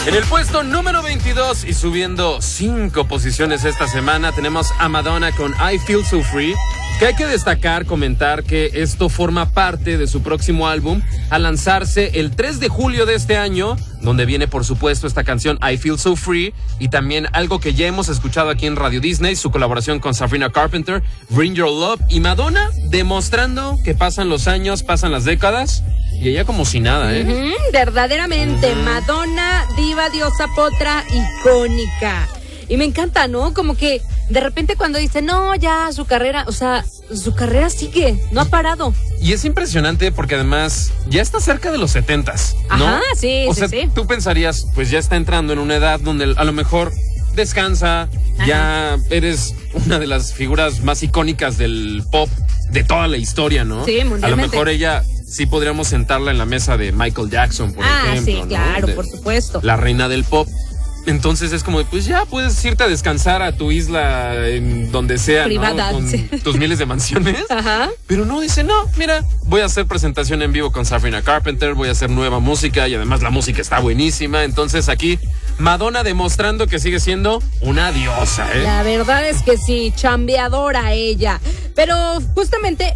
En el puesto número 22 y subiendo 5 posiciones esta semana tenemos a Madonna con I Feel So Free, que hay que destacar, comentar que esto forma parte de su próximo álbum a lanzarse el 3 de julio de este año, donde viene por supuesto esta canción I Feel So Free y también algo que ya hemos escuchado aquí en Radio Disney, su colaboración con Sabrina Carpenter, Bring Your Love, y Madonna demostrando que pasan los años, pasan las décadas y ella como si nada, ¿eh? Verdaderamente, Madonna, diva, diosa, potra, icónica. Y me encanta, ¿no? Como que de repente cuando dice, no, ya su carrera, o sea, su carrera sigue, no ha parado. Y es impresionante porque además ya está cerca de los 70s, ¿no? Ajá, sí, o sea, sí. Tú pensarías, pues ya está entrando en una edad donde a lo mejor descansa, ya eres una de las figuras más icónicas del pop de toda la historia, ¿no? Sí, mundialmente. A lo mejor ella sí podríamos sentarla en la mesa de Michael Jackson, por ejemplo. Sí, claro, ¿no? por supuesto. La reina del pop. Entonces es como, pues ya puedes irte a descansar a tu isla en donde sea, privada, ¿no? Con sí. tus miles de mansiones. Ajá. Pero no, dice, no, mira, voy a hacer presentación en vivo con Sabrina Carpenter, voy a hacer nueva música y además la música está buenísima. Entonces aquí Madonna demostrando que sigue siendo una diosa, ¿eh? La verdad es que sí, chambeadora ella. Pero justamente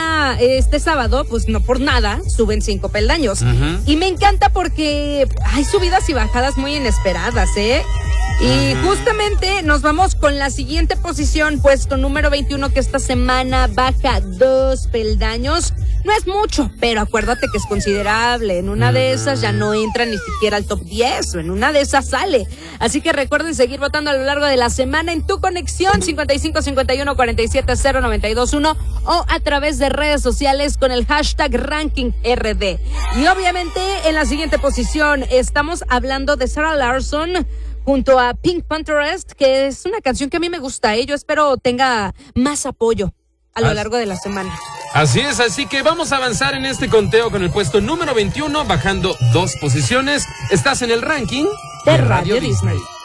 este sábado, pues no por nada, suben 5 peldaños. Y me encanta porque hay subidas y bajadas muy inesperadas, ¿eh? Y justamente nos vamos con la siguiente posición, puesto número 21, que esta semana baja 2 peldaños. No es mucho, pero acuérdate que es considerable. En una de esas ya no entra ni siquiera al top 10, o en una de esas sale. Así que recuerden seguir votando a lo largo de la semana en tu conexión 55 51 47 0921 o a través de redes sociales con el hashtag RankingRD. Y obviamente en la siguiente posición estamos hablando de Sarah Larsson junto a Pink Pantheress, que es una canción que a mí me gusta, ¿eh? Yo espero tenga más apoyo a lo largo de la semana. Así es, así que vamos a avanzar en este conteo con el puesto número 21, bajando 2 posiciones. Estás en el ranking de Radio Disney.